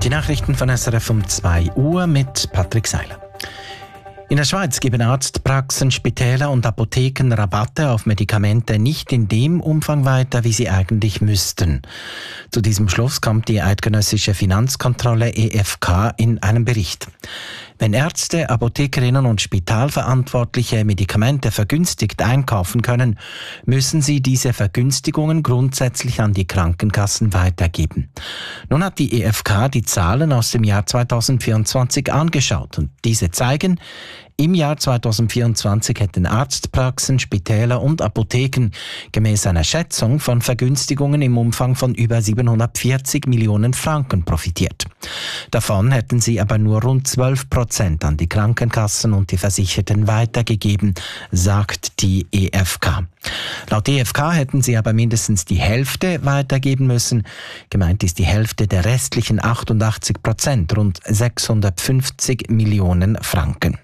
Die Nachrichten von SRF um 2 Uhr mit Patrick Seiler. In der Schweiz geben Arztpraxen, Spitäler und Apotheken Rabatte auf Medikamente nicht in dem Umfang weiter, wie sie eigentlich müssten. Zu diesem Schluss kommt die eidgenössische Finanzkontrolle EFK in einem Bericht. Wenn Ärzte, Apothekerinnen und Spitalverantwortliche Medikamente vergünstigt einkaufen können, müssen sie diese Vergünstigungen grundsätzlich an die Krankenkassen weitergeben. Nun hat die EFK die Zahlen aus dem Jahr 2024 angeschaut und diese zeigen, im Jahr 2024 hätten Arztpraxen, Spitäler und Apotheken gemäß einer Schätzung von Vergünstigungen im Umfang von über 740 Millionen Franken profitiert. Davon hätten sie aber nur rund 12% an die Krankenkassen und die Versicherten weitergegeben, sagt die EFK. Laut EFK hätten sie aber mindestens die Hälfte weitergeben müssen. Gemeint ist die Hälfte der restlichen 88%, rund 650 Millionen Franken.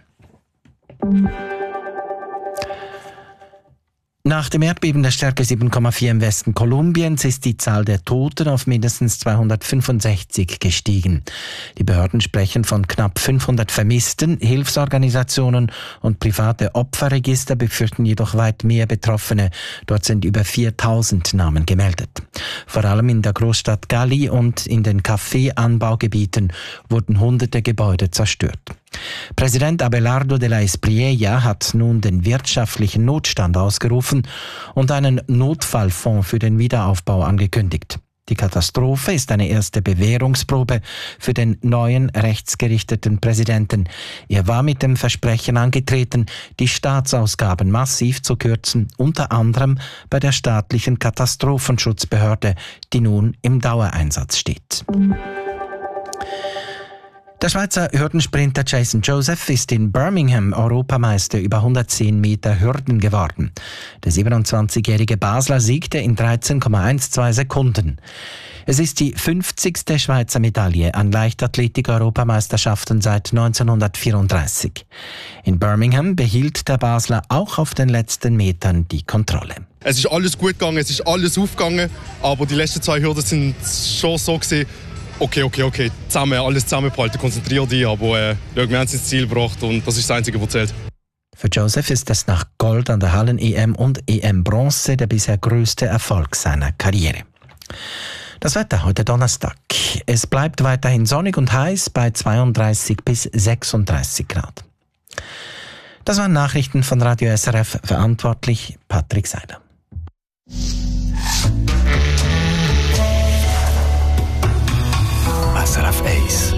Nach dem Erdbeben der Stärke 7,4 im Westen Kolumbiens ist die Zahl der Toten auf mindestens 265 gestiegen. Die Behörden sprechen von knapp 500 Vermissten. Hilfsorganisationen und private Opferregister befürchten jedoch weit mehr Betroffene. Dort sind über 4000 Namen gemeldet. Vor allem in der Großstadt Cali und in den Kaffeeanbaugebieten wurden hunderte Gebäude zerstört. Präsident Abelardo de la Espriella hat nun den wirtschaftlichen Notstand ausgerufen und einen Notfallfonds für den Wiederaufbau angekündigt. Die Katastrophe ist eine erste Bewährungsprobe für den neuen rechtsgerichteten Präsidenten. Er war mit dem Versprechen angetreten, die Staatsausgaben massiv zu kürzen, unter anderem bei der staatlichen Katastrophenschutzbehörde, die nun im Dauereinsatz steht. Der Schweizer Hürdensprinter Jason Joseph ist in Birmingham Europameister über 110 Meter Hürden geworden. Der 27-jährige Basler siegte in 13,12 Sekunden. Es ist die 50. Schweizer Medaille an Leichtathletik-Europameisterschaften seit 1934. In Birmingham behielt der Basler auch auf den letzten Metern die Kontrolle. Es ist alles gut gegangen, es ist alles aufgegangen, aber die letzten 2 Hürden sind schon so gewesen. Okay, alles zusammenbehalten, konzentrier dich, aber wir haben es ins Ziel gebracht und das ist das Einzige, was zählt. Für Joseph ist es nach Gold an der Hallen-EM und EM-Bronze der bisher größte Erfolg seiner Karriere. Das Wetter heute Donnerstag. Es bleibt weiterhin sonnig und heiß bei 32 bis 36 Grad. Das waren Nachrichten von Radio SRF, verantwortlich Patrick Seiler. SRF 1